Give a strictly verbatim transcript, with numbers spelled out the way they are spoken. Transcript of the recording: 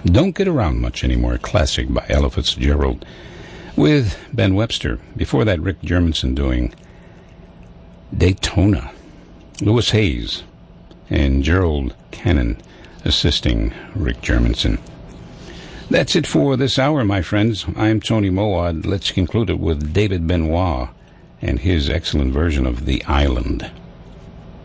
Don't Get Around Much Anymore, a classic by Ella Fitzgerald, with Ben Webster. Before that, Rick Germanson doing Daytona. Louis Hayes and Gerald Cannon assisting Rick Germanson. That's it for this hour, my friends. I'm Tony Mowad. Let's conclude it with David Benoit and his excellent version of The Island.